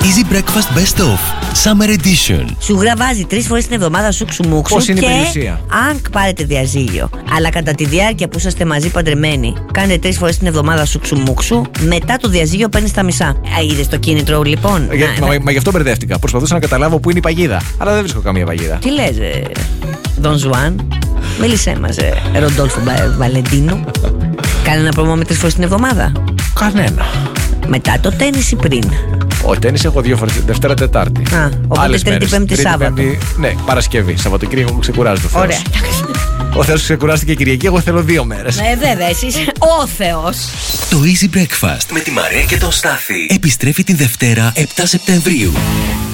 Easy Breakfast Best Of Summer Edition. Σου γραβάζει 3 φορές την εβδομάδα σουξουμούξου. Πώς είναι και η περιουσία? αν πάρετε διαζύγιο, αλλά κατά τη διάρκεια που είσαστε μαζί παντρεμένοι, κάνετε 3 φορές την εβδομάδα σουξουμούξου, μετά το διαζύγιο παίρνει τα μισά. Είδες το κίνητρο λοιπόν? Μα γι' αυτό μπερδεύτηκα. Προσπαθούσα να καταλάβω πού είναι η παγίδα. Αλλά δεν βρίσκω καμία παγίδα. Τι λες, Δον Ζουάν? Μίλησέ μας, Ροντόλφο Βαλεντίνο. Κάνε ένα πρόμο με 3 φορές την εβδομάδα. Κανένα. Μετά το τένις ή πριν? Όχι, τένις έχω 2 φορές. Δευτέρα, Τετάρτη. Οπότε Τρίτη, Πέμπτη, Σάββατο. Ναι, Παρασκευή. Σαββατοκύριακο μου ξεκουράζεται ο Θεός. Ωραία. Ο Θεός ξεκουράστηκε Κυριακή, εγώ θέλω 2 μέρες. Βέβαια, εσύ είσαι ο Θεός. Το Easy Breakfast με τη Μαρία και τον Στάθη επιστρέφει την Δευτέρα 7 Σεπτεμβρίου.